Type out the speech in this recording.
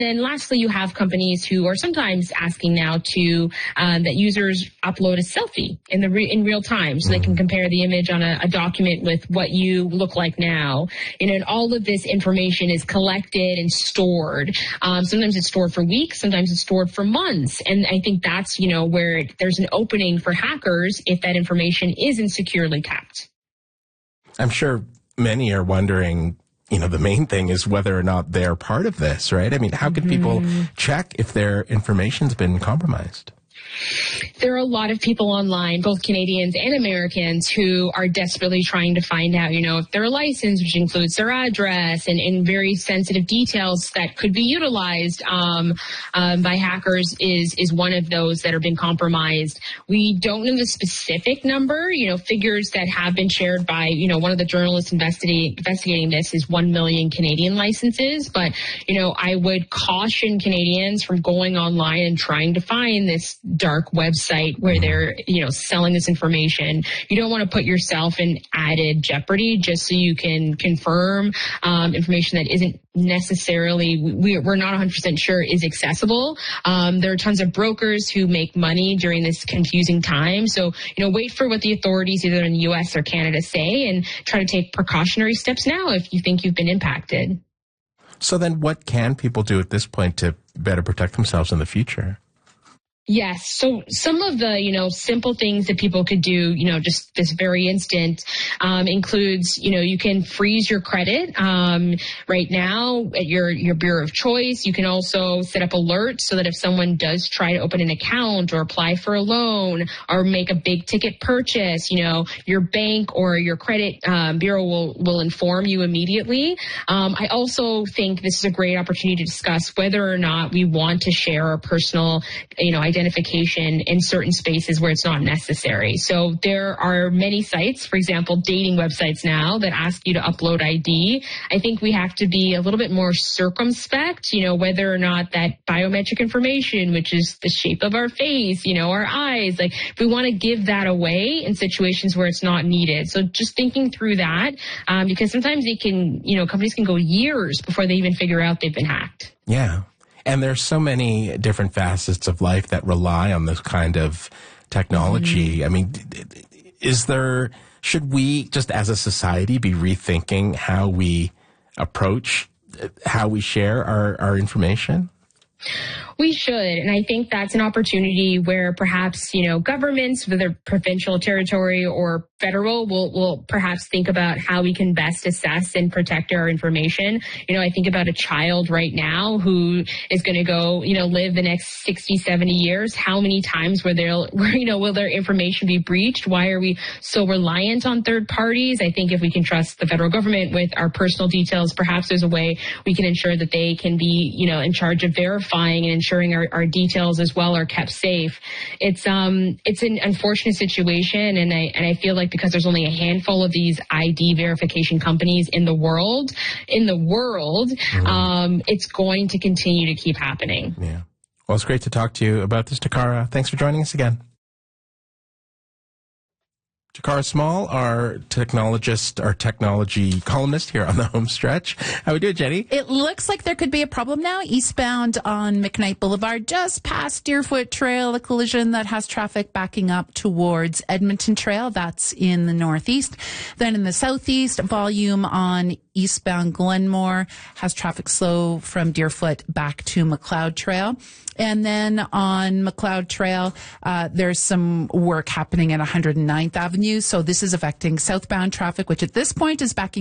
then lastly, you have companies who are sometimes asking now to that users upload a selfie in real time, so they can compare the image on a document with what you look like now. And all of this information is collected and stored. Sometimes it's stored for weeks, sometimes it's stored for months, and I think that's where there's an opening for hackers if that information isn't securely kept. I'm sure many are wondering, the main thing is whether or not they're part of this, right? I mean, how can people check if their information's been compromised? There are a lot of people online, both Canadians and Americans, who are desperately trying to find out, if their license, which includes their address and very sensitive details that could be utilized by hackers, is one of those that have been compromised. We don't know the specific number. Figures that have been shared by, one of the journalists investigating this is 1 million Canadian licenses. But, I would caution Canadians from going online and trying to find this dark website where they're, selling this information. You don't want to put yourself in added jeopardy just so you can confirm information that isn't necessarily, we're not 100% sure is accessible. There are tons of brokers who make money during this confusing time. So, wait for what the authorities either in the U.S. or Canada say and try to take precautionary steps now if you think you've been impacted. So then what can people do at this point to better protect themselves in the future? Yes. So some of the, simple things that people could do, just this very instant, includes, you can freeze your credit, right now at your bureau of choice. You can also set up alerts so that if someone does try to open an account or apply for a loan or make a big ticket purchase, your bank or your credit, bureau will inform you immediately. I also think this is a great opportunity to discuss whether or not we want to share our personal, identification in certain spaces where it's not necessary. So there are many sites, for example, dating websites now that ask you to upload ID. I think we have to be a little bit more circumspect, whether or not that biometric information, which is the shape of our face, our eyes, if we want to give that away in situations where it's not needed. So just thinking through that, because sometimes companies can go years before they even figure out they've been hacked. Yeah. And there's so many different facets of life that rely on this kind of technology. I mean, should we just as a society be rethinking how we approach, how we share our information? We should, and I think that's an opportunity where perhaps, governments, whether provincial, territory, or federal, will perhaps think about how we can best assess and protect our information. I think about a child right now who is going to go, live the next 60, 70 years. How many times will their information be breached? Why are we so reliant on third parties? I think if we can trust the federal government with our personal details, perhaps there's a way we can ensure that they can be, in charge of verifying and ensuring our details as well are kept safe. It's an unfortunate situation, and I feel like because there's only a handful of these ID verification companies in the world, it's going to continue to keep happening. Yeah. Well, it's great to talk to you about this, Takara. Thanks for joining us again. Takara Small, our technology columnist here on the Home Stretch. How we doing, Jenny? It looks like there could be a problem now eastbound on McKnight Boulevard, just past Deerfoot Trail, a collision that has traffic backing up towards Edmonton Trail. That's in the northeast. Then in the southeast, volume on eastbound Glenmore has traffic slow from Deerfoot back to McLeod Trail. And then on McLeod Trail, there's some work happening at 109th Avenue. So this is affecting southbound traffic, which at this point is backing